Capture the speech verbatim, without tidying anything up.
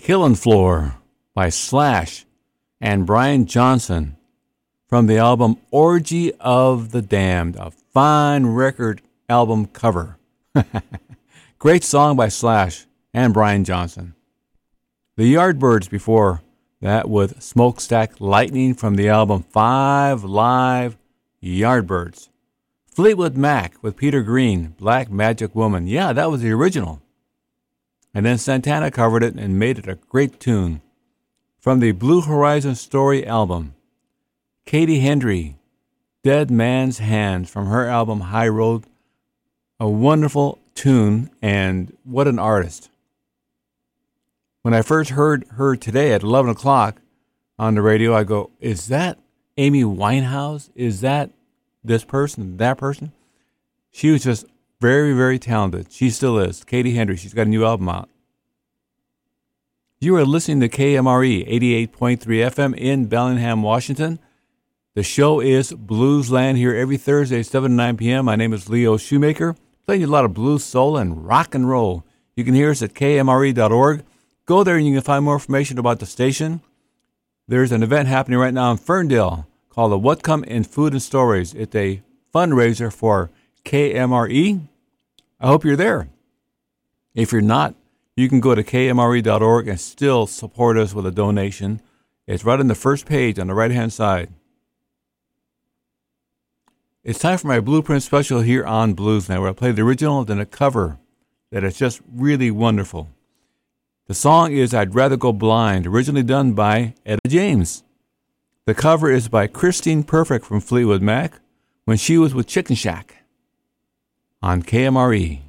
Killin' Floor by Slash and Brian Johnson from the album Orgy of the Damned, a fine record album cover. Great song by Slash and Brian Johnson. The Yardbirds before that with Smokestack Lightning from the album Five Live Yardbirds. Fleetwood Mac with Peter Green, Black Magic Woman. Yeah, that was the original. And then Santana covered it and made it a great tune. From the Blue Horizon Story album, Katie Hendry, Dead Man's Hands from her album High Road. A wonderful tune, and what an artist. When I first heard her today at eleven o'clock on the radio, I go, is that Amy Winehouse? Is that this person, that person? She was just very, very talented. She still is. Katie Hendry, she's got a new album out. You are listening to K M R E eighty-eight point three F M in Bellingham, Washington. The show is Bluesland here every Thursday, seven to nine p.m. My name is Leo Shoemaker, playing you a lot of blues, soul, and rock and roll. You can hear us at K M R E dot org. Go there and you can find more information about the station. There's an event happening right now in Ferndale called the What Come in Food and Stories. It's a fundraiser for K M R E. I hope you're there. If you're not, you can go to K M R E dot org and still support us with a donation. It's right on the first page on the right-hand side. It's time for my Blueprint special here on Bluesland, where I play the original, then a cover that is just really wonderful. The song is I'd Rather Go Blind, originally done by Etta James. The cover is by Christine Perfect from Fleetwood Mac when she was with Chicken Shack on K M R E.